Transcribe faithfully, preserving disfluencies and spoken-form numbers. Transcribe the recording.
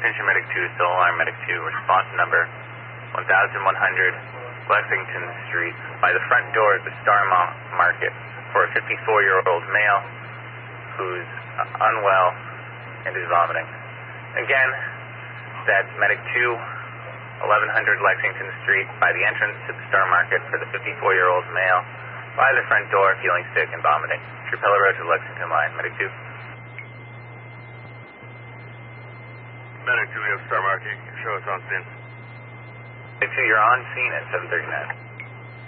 Attention Medic two, still alarm Medic two, response number one thousand one hundred Lexington Street by the front door of the Star Market for a fifty-four-year-old male who's uh, unwell and is vomiting. Again, that's Medic two, eleven hundred Lexington Street by the entrance to the Star Market for the fifty-four-year-old male by the front door feeling sick and vomiting. Trapella Road to the Lexington line, Medic two. Medic two, we have Star Market. Show us on scene. Medic two, you're on scene at seven thirty-nine.